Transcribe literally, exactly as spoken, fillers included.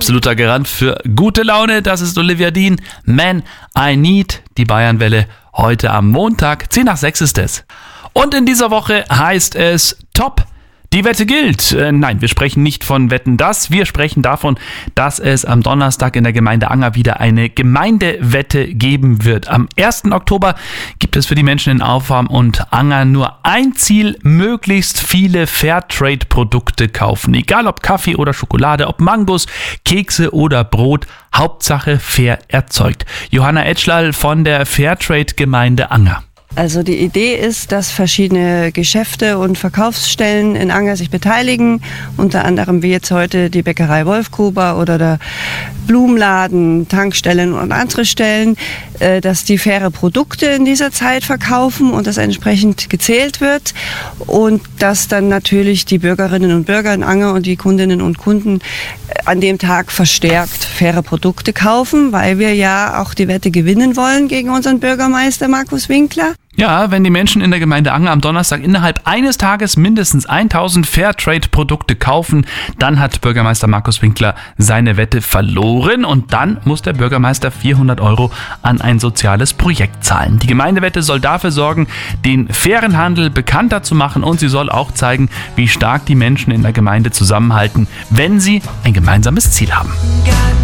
absoluter Garant für gute Laune. Das ist Olivia Dean. Man, I Need. Die Bayernwelle heute am Montag. zehn nach sechs ist es. Und in dieser Woche heißt es Top. Die Wette gilt. Äh, nein, wir sprechen nicht von Wetten, das. Wir sprechen davon, dass es am Donnerstag in der Gemeinde Anger wieder eine Gemeindewette geben wird. Am ersten Oktober gibt es für die Menschen in Aufwarm und Anger nur ein Ziel: möglichst viele Fairtrade-Produkte kaufen. Egal ob Kaffee oder Schokolade, ob Mangos, Kekse oder Brot. Hauptsache fair erzeugt. Johanna Etschlal von der Fairtrade-Gemeinde Anger. Also die Idee ist, dass verschiedene Geschäfte und Verkaufsstellen in Anger sich beteiligen, unter anderem wie jetzt heute die Bäckerei Wolfgruber oder der Blumenladen, Tankstellen und andere Stellen, dass die faire Produkte in dieser Zeit verkaufen und das entsprechend gezählt wird und dass dann natürlich die Bürgerinnen und Bürger in Anger und die Kundinnen und Kunden an dem Tag verstärkt faire Produkte kaufen, weil wir ja auch die Wette gewinnen wollen gegen unseren Bürgermeister Markus Winkler. Ja, wenn die Menschen in der Gemeinde Anger am Donnerstag innerhalb eines Tages mindestens tausend Fairtrade-Produkte kaufen, dann hat Bürgermeister Markus Winkler seine Wette verloren und dann muss der Bürgermeister vierhundert Euro an ein soziales Projekt zahlen. Die Gemeindewette soll dafür sorgen, den fairen Handel bekannter zu machen und sie soll auch zeigen, wie stark die Menschen in der Gemeinde zusammenhalten, wenn sie ein gemeinsames Ziel haben.